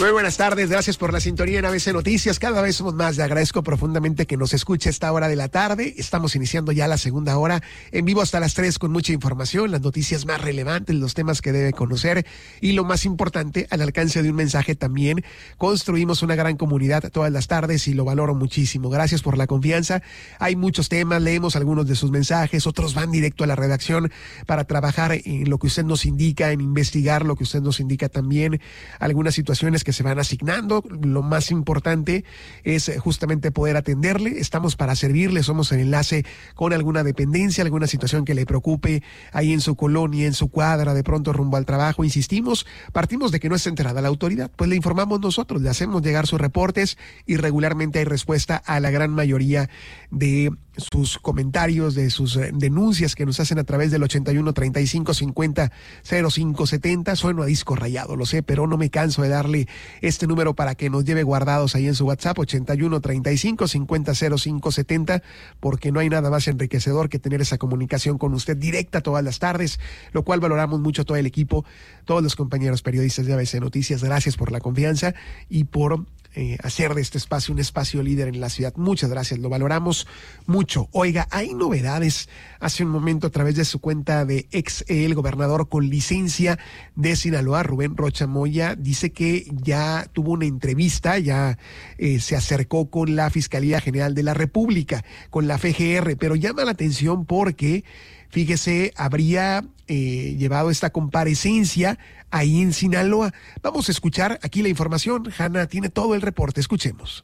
Muy buenas tardes, gracias por la sintonía en ABC Noticias. Cada vez somos más, le agradezco profundamente que nos escuche a esta hora de la tarde. Estamos iniciando ya la segunda hora, en vivo hasta las 3 con mucha información, las noticias más relevantes, los temas que debe conocer y lo más importante, al alcance de un mensaje también. Construimos una gran comunidad todas las tardes y lo valoro muchísimo. Gracias por la confianza. Hay muchos temas, leemos algunos de sus mensajes, otros van directo a la redacción para trabajar en lo que usted nos indica, en investigar lo que usted nos indica también, algunas situaciones que se van asignando. Lo más importante es justamente poder atenderle. Estamos para servirle, somos el enlace con alguna dependencia, alguna situación que le preocupe ahí en su colonia, en su cuadra, de pronto rumbo al trabajo. Insistimos, partimos de que no está enterada la autoridad, pues le informamos nosotros, le hacemos llegar sus reportes y regularmente hay respuesta a la gran mayoría de sus comentarios, de sus denuncias que nos hacen a través del 81 35 50 05 70. Sueno a disco rayado, lo sé, pero no me canso de darle este número para que nos lleve guardados ahí en su WhatsApp, 81 35 50 05 70, porque no hay nada más enriquecedor que tener esa comunicación con usted directa todas las tardes, lo cual valoramos mucho todo el equipo, todos los compañeros periodistas de ABC Noticias. Gracias por la confianza y por hacer de este espacio un espacio líder en la ciudad. Muchas gracias, lo valoramos mucho. Oiga, hay novedades. Hace un momento, a través de su cuenta de el gobernador con licencia de Sinaloa, Rubén Rocha Moya, dice que ya tuvo una entrevista, ya se acercó con la Fiscalía General de la República, con la FGR, pero llama la atención porque, fíjese, habría llevado esta comparecencia ahí en Sinaloa. Vamos a escuchar aquí la información. Hanna tiene todo el reporte. Escuchemos.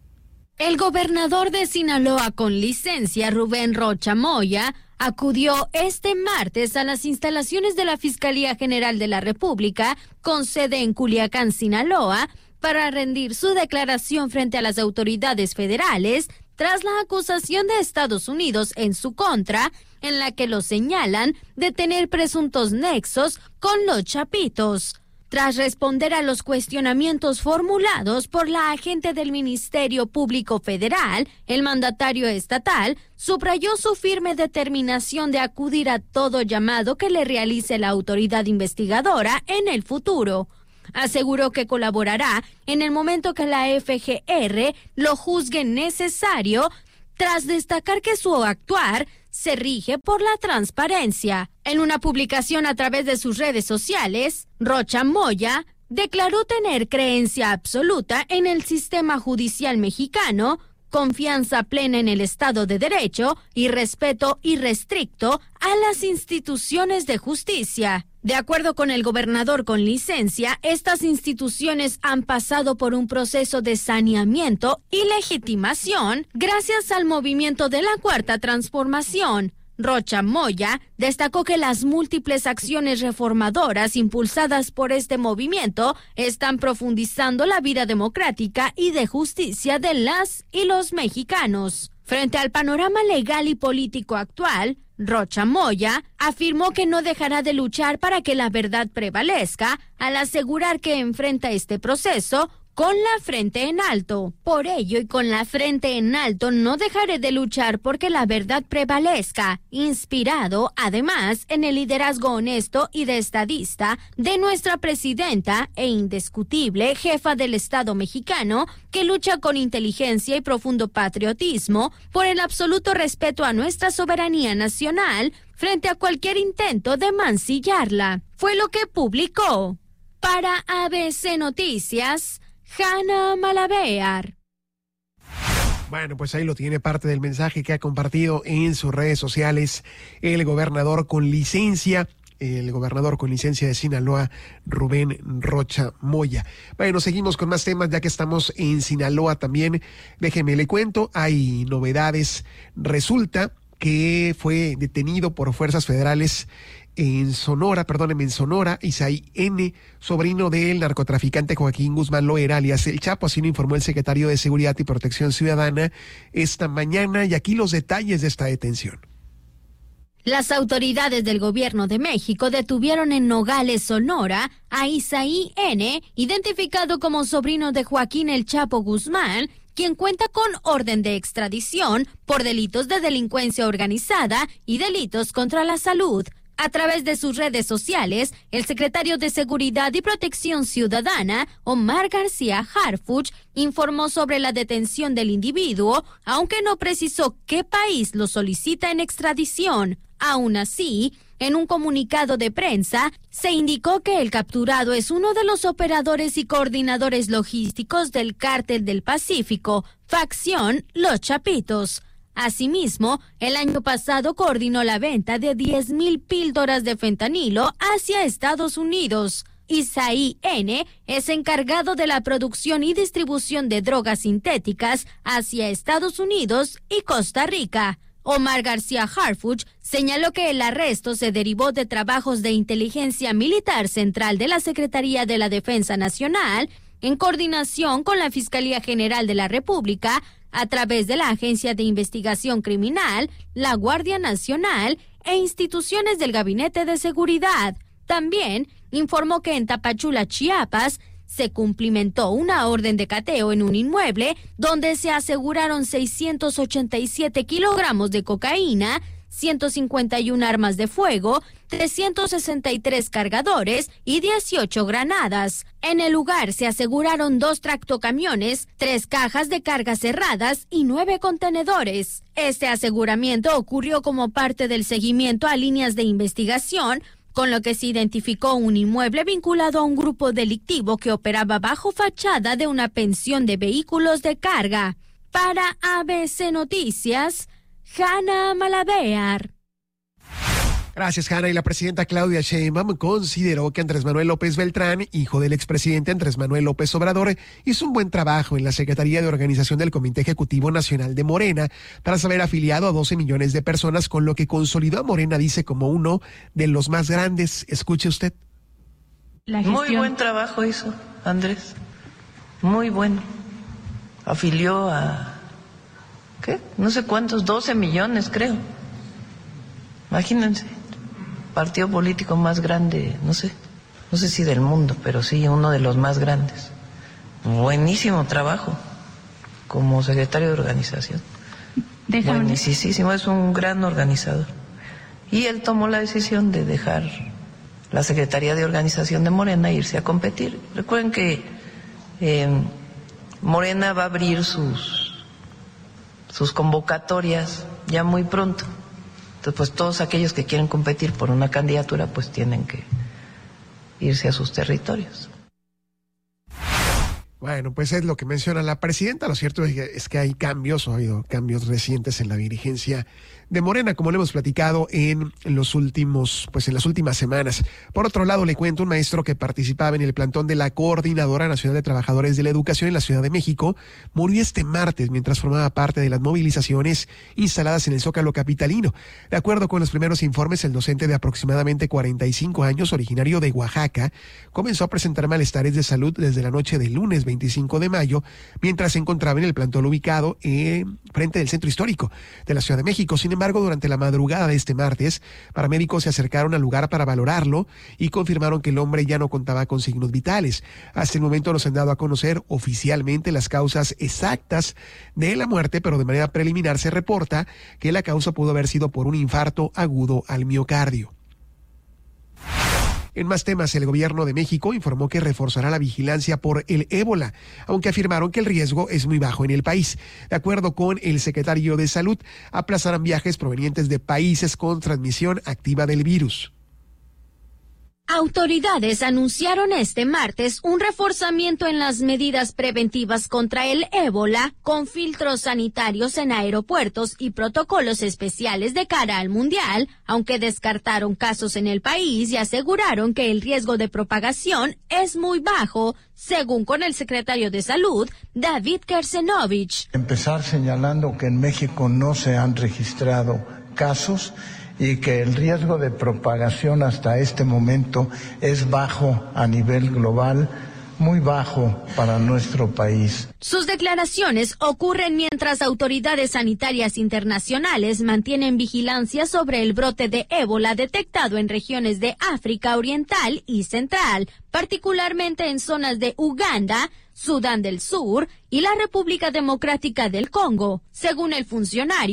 El gobernador de Sinaloa con licencia, Rubén Rocha Moya, acudió este martes a las instalaciones de la Fiscalía General de la República, con sede en Culiacán, Sinaloa, para rendir su declaración frente a las autoridades federales tras la acusación de Estados Unidos en su contra, en la que lo señalan de tener presuntos nexos con los Chapitos. Tras responder a los cuestionamientos formulados por la agente del Ministerio Público Federal, el mandatario estatal subrayó su firme determinación de acudir a todo llamado que le realice la autoridad investigadora en el futuro. Aseguró que colaborará en el momento que la FGR lo juzgue necesario, tras destacar que su actuar se rige por la transparencia. En una publicación a través de sus redes sociales, Rocha Moya declaró tener creencia absoluta en el sistema judicial mexicano, confianza plena en el Estado de Derecho y respeto irrestricto a las instituciones de justicia. De acuerdo con el gobernador con licencia, estas instituciones han pasado por un proceso de saneamiento y legitimación gracias al movimiento de la Cuarta Transformación. Rocha Moya destacó que las múltiples acciones reformadoras impulsadas por este movimiento están profundizando la vida democrática y de justicia de las y los mexicanos. Frente al panorama legal y político actual, Rocha Moya afirmó que no dejará de luchar para que la verdad prevalezca, al asegurar que enfrenta este proceso con la frente en alto. Por ello y con la frente en alto no dejaré de luchar porque la verdad prevalezca, inspirado además en el liderazgo honesto y de estadista de nuestra presidenta e indiscutible jefa del Estado mexicano, que lucha con inteligencia y profundo patriotismo por el absoluto respeto a nuestra soberanía nacional frente a cualquier intento de mancillarla. Fue lo que publicó. Para ABC Noticias, Hanna Malavear. Bueno, pues ahí lo tiene, parte del mensaje que ha compartido en sus redes sociales el gobernador con licencia de Sinaloa, Rubén Rocha Moya. Bueno, seguimos con más temas ya que estamos en Sinaloa también. Déjeme le cuento, hay novedades. Resulta que fue detenido por fuerzas federales en Sonora, Isaí N., sobrino del narcotraficante Joaquín Guzmán Loera, alias El Chapo. Así lo informó el secretario de Seguridad y Protección Ciudadana esta mañana, y aquí los detalles de esta detención. Las autoridades del gobierno de México detuvieron en Nogales, Sonora, a Isaí N., identificado como sobrino de Joaquín El Chapo Guzmán, quien cuenta con orden de extradición por delitos de delincuencia organizada y delitos contra la salud. A través de sus redes sociales, el secretario de Seguridad y Protección Ciudadana, Omar García Harfuch, informó sobre la detención del individuo, aunque no precisó qué país lo solicita en extradición. Aún así, en un comunicado de prensa, se indicó que el capturado es uno de los operadores y coordinadores logísticos del Cártel del Pacífico, facción Los Chapitos. Asimismo, el año pasado coordinó la venta de 10,000 píldoras de fentanilo hacia Estados Unidos. Isaí N. es encargado de la producción y distribución de drogas sintéticas hacia Estados Unidos y Costa Rica. Omar García Harfuch señaló que el arresto se derivó de trabajos de inteligencia militar central de la Secretaría de la Defensa Nacional, en coordinación con la Fiscalía General de la República, a través de la Agencia de Investigación Criminal, la Guardia Nacional e instituciones del Gabinete de Seguridad. También informó que en Tapachula, Chiapas, se cumplimentó una orden de cateo en un inmueble donde se aseguraron 687 kilogramos de cocaína, 151 armas de fuego, 363 cargadores y 18 granadas. En el lugar se aseguraron 2 tractocamiones, 3 cajas de cargas cerradas y 9 contenedores. Este aseguramiento ocurrió como parte del seguimiento a líneas de investigación, con lo que se identificó un inmueble vinculado a un grupo delictivo que operaba bajo fachada de una pensión de vehículos de carga. Para ABC Noticias, Hanna Malavear. Gracias, Hanna. Y la presidenta Claudia Sheinbaum consideró que Andrés Manuel López Beltrán, hijo del expresidente Andrés Manuel López Obrador, hizo un buen trabajo en la Secretaría de Organización del Comité Ejecutivo Nacional de Morena tras haber afiliado a 12 millones de personas, con lo que consolidó a Morena, dice, como uno de los más grandes. Escuche usted. Muy buen trabajo hizo Andrés. Muy bueno. Afilió a, ¿qué? No sé cuántos, 12 millones creo. Imagínense. Partido político más grande, no sé si del mundo, pero sí uno de los más grandes. Buenísimo trabajo como secretario de organización. Buenísimo, es un gran organizador. Y él tomó la decisión de dejar la Secretaría de Organización de Morena e irse a competir. Recuerden que Morena va a abrir sus convocatorias ya muy pronto. Entonces, pues todos aquellos que quieren competir por una candidatura, pues tienen que irse a sus territorios. Bueno, pues es lo que menciona la presidenta. Lo cierto es que hay cambios, o ha habido cambios recientes en la dirigencia de Morena, como lo hemos platicado en las últimas semanas. Por otro lado, le cuento, un maestro que participaba en el plantón de la Coordinadora Nacional de Trabajadores de la Educación en la Ciudad de México murió este martes mientras formaba parte de las movilizaciones instaladas en el Zócalo capitalino. De acuerdo con los primeros informes, el docente de aproximadamente 45 años, originario de Oaxaca, comenzó a presentar malestares de salud desde la noche del lunes 25 de mayo, mientras se encontraba en el plantón ubicado frente del Centro Histórico de la Ciudad de México. Sin embargo, durante la madrugada de este martes, paramédicos se acercaron al lugar para valorarlo y confirmaron que el hombre ya no contaba con signos vitales. Hasta el momento no se han dado a conocer oficialmente las causas exactas de la muerte, pero de manera preliminar se reporta que la causa pudo haber sido por un infarto agudo al miocardio. En más temas, el gobierno de México informó que reforzará la vigilancia por el ébola, aunque afirmaron que el riesgo es muy bajo en el país. De acuerdo con el secretario de Salud, aplazarán viajes provenientes de países con transmisión activa del virus. Autoridades anunciaron este martes un reforzamiento en las medidas preventivas contra el ébola, con filtros sanitarios en aeropuertos y protocolos especiales de cara al mundial, aunque descartaron casos en el país y aseguraron que el riesgo de propagación es muy bajo, según con el secretario de Salud, David Kersenovich. Empezar señalando que en México no se han registrado casos y que el riesgo de propagación hasta este momento es bajo a nivel global, muy bajo para nuestro país. Sus declaraciones ocurren mientras autoridades sanitarias internacionales mantienen vigilancia sobre el brote de ébola detectado en regiones de África Oriental y Central, particularmente en zonas de Uganda, Sudán del Sur y la República Democrática del Congo. Según el funcionario,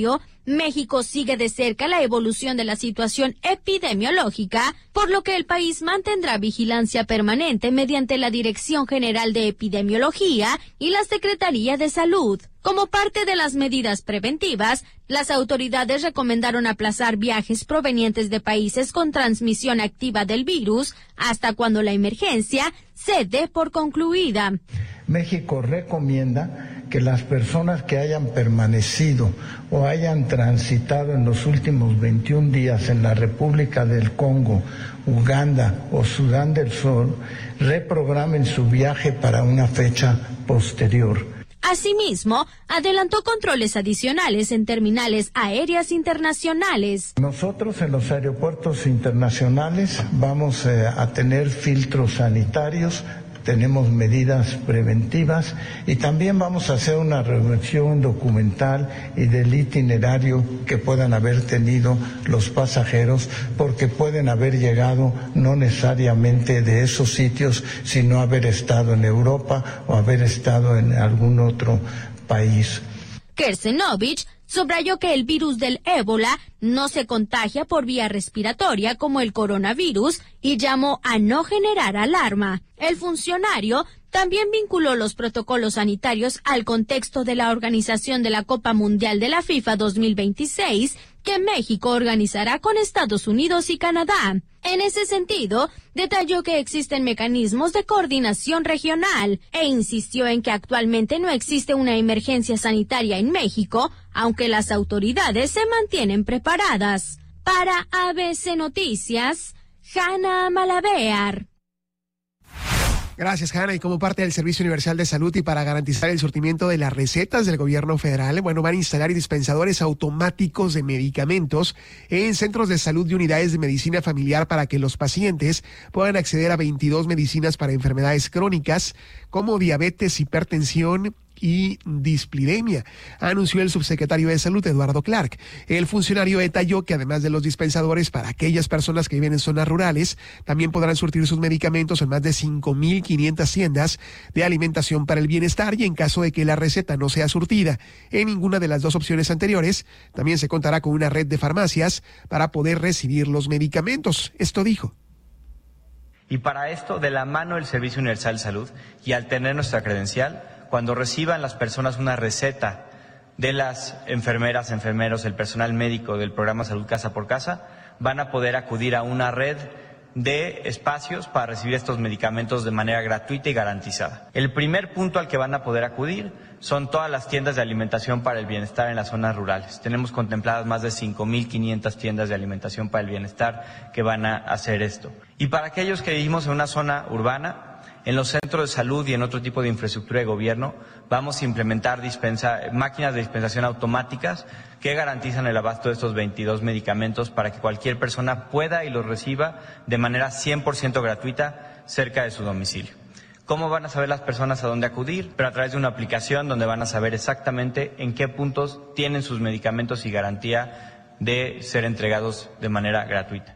México sigue de cerca la evolución de la situación epidemiológica, por lo que el país mantendrá vigilancia permanente mediante la Dirección General de Epidemiología y la Secretaría de Salud. Como parte de las medidas preventivas, las autoridades recomendaron aplazar viajes provenientes de países con transmisión activa del virus hasta cuando la emergencia se dé por concluida. México recomienda que las personas que hayan permanecido o hayan transitado en los últimos 21 días en la República del Congo, Uganda o Sudán del Sur reprogramen su viaje para una fecha posterior. Asimismo, adelantó controles adicionales en terminales aéreas internacionales. Nosotros en los aeropuertos internacionales vamos a tener filtros sanitarios, tenemos medidas preventivas y también vamos a hacer una revisión documental y del itinerario que puedan haber tenido los pasajeros, porque pueden haber llegado no necesariamente de esos sitios, sino haber estado en Europa o haber estado en algún otro país. Kersenovich subrayó que el virus del ébola no se contagia por vía respiratoria como el coronavirus y llamó a no generar alarma. El funcionario también vinculó los protocolos sanitarios al contexto de la organización de la Copa Mundial de la FIFA 2026, que México organizará con Estados Unidos y Canadá. En ese sentido, detalló que existen mecanismos de coordinación regional e insistió en que actualmente no existe una emergencia sanitaria en México, aunque las autoridades se mantienen preparadas. Para ABC Noticias, Hanna Malabear. Gracias, Hanna. Y como parte del Servicio Universal de Salud y para garantizar el surtimiento de las recetas del gobierno federal, van a instalar dispensadores automáticos de medicamentos en centros de salud y unidades de medicina familiar para que los pacientes puedan acceder a 22 medicinas para enfermedades crónicas como diabetes, hipertensión y displidemia, anunció el subsecretario de Salud, Eduardo Clark. El funcionario detalló que además de los dispensadores para aquellas personas que viven en zonas rurales, también podrán surtir sus medicamentos en más de 5,500 tiendas de alimentación para el bienestar y en caso de que la receta no sea surtida en ninguna de las dos opciones anteriores, también se contará con una red de farmacias para poder recibir los medicamentos. Esto dijo. Y para esto, de la mano del Servicio Universal de Salud y al tener nuestra credencial, cuando reciban las personas una receta de las enfermeras, enfermeros, el personal médico del programa Salud Casa por Casa, van a poder acudir a una red de espacios para recibir estos medicamentos de manera gratuita y garantizada. El primer punto al que van a poder acudir son todas las tiendas de alimentación para el bienestar en las zonas rurales. Tenemos contempladas más de 5,500 tiendas de alimentación para el bienestar que van a hacer esto. Y para aquellos que vivimos en una zona urbana, en los centros de salud y en otro tipo de infraestructura de gobierno, vamos a implementar máquinas de dispensación automáticas que garantizan el abasto de estos 22 medicamentos para que cualquier persona pueda y los reciba de manera 100% gratuita cerca de su domicilio. ¿Cómo van a saber las personas a dónde acudir? Pero a través de una aplicación donde van a saber exactamente en qué puntos tienen sus medicamentos y garantía de ser entregados de manera gratuita.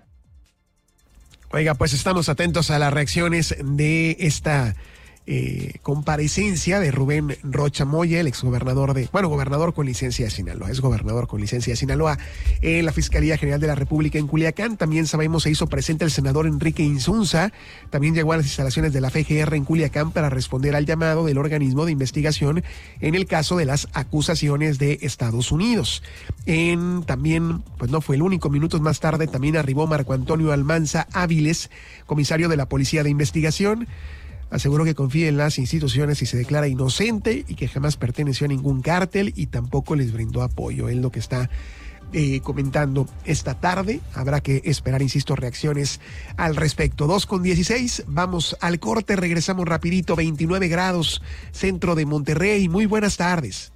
Oiga, pues estamos atentos a las reacciones de esta comparecencia de Rubén Rocha Moya, el exgobernador gobernador con licencia de Sinaloa, es gobernador con licencia de Sinaloa, en la Fiscalía General de la República en Culiacán. También sabemos se hizo presente el senador Enrique Insunza, también llegó a las instalaciones de la FGR en Culiacán para responder al llamado del organismo de investigación en el caso de las acusaciones de Estados Unidos. También, pues no fue el único, minutos más tarde también arribó Marco Antonio Almanza Áviles, comisario de la Policía de Investigación. Aseguró que confía en las instituciones y se declara inocente y que jamás perteneció a ningún cártel y tampoco les brindó apoyo. Es lo que está comentando esta tarde. Habrá que esperar, insisto, reacciones al respecto. 2:16, vamos al corte, regresamos rapidito. 29 grados, centro de Monterrey. Muy buenas tardes.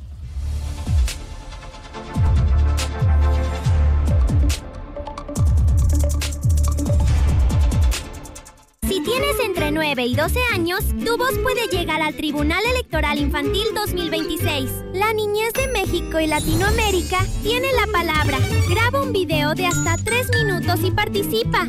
Si tienes entre 9 y 12 años, tu voz puede llegar al Tribunal Electoral Infantil 2026. La niñez de México y Latinoamérica tiene la palabra. Graba un video de hasta 3 minutos y participa.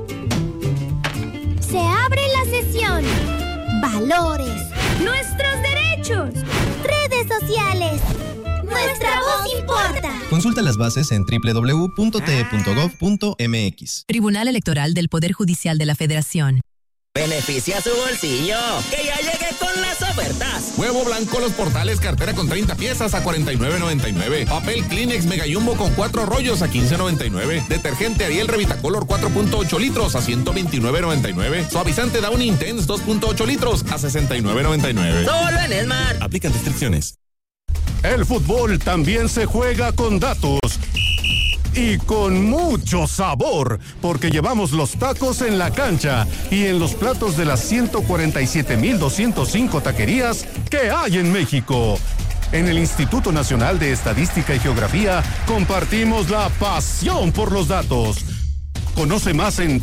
Se abre la sesión. Valores. Nuestros derechos. Redes sociales. Nuestra voz importa. Consulta las bases en www.te.gov.mx. Tribunal Electoral del Poder Judicial de la Federación. Beneficia su bolsillo, que ya llegué con las ofertas. Huevo blanco Los Portales, cartera con 30 piezas a $49.99. Papel Kleenex Mega Jumbo con 4 rollos a $15.99. Detergente Ariel Revitacolor 4.8 litros a $129.99. Suavizante Downy Intense 2.8 litros a $69.99. Solo en Smart. Aplican restricciones. El fútbol también se juega con datos. Y con mucho sabor, porque llevamos los tacos en la cancha y en los platos de las 147,205 taquerías que hay en México. En el Instituto Nacional de Estadística y Geografía compartimos la pasión por los datos. Conoce más en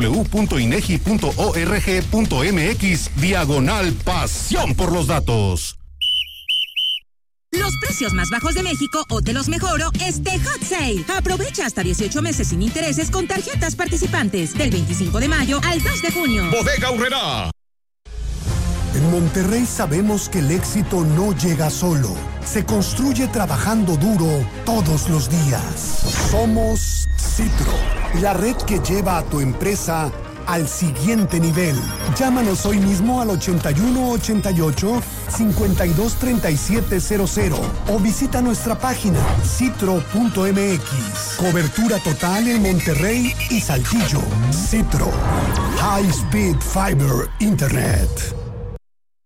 www.inegi.org.mx/pasión por los datos. Los precios más bajos de México o te los mejoro Hot Sale. Aprovecha hasta 18 meses sin intereses con tarjetas participantes del 25 de mayo al 2 de junio. Bodega Aurrerá. En Monterrey sabemos que el éxito no llega solo. Se construye trabajando duro todos los días. Somos Citro, la red que lleva a tu empresa al siguiente nivel. Llámanos hoy mismo al 8188-523700 o visita nuestra página citro.mx. Cobertura total en Monterrey y Saltillo. Citro. High Speed Fiber Internet.